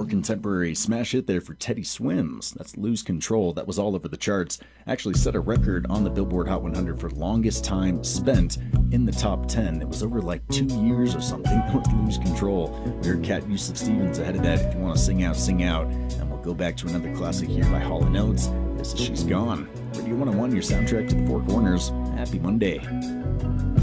contemporary smash hit there for Teddy Swims. That's Lose Control. That was all over the charts. Actually set a record on the Billboard Hot 100 for longest time spent in the top 10. It was over like 2 years or something with Lose Control. We heard Cat Yusuf Stevens ahead of that. If you want to sing out, sing out. And we'll go back to another classic here by Hall & Oates. This is She's Gone. Radio 101, your soundtrack to the Four Corners. Happy Monday.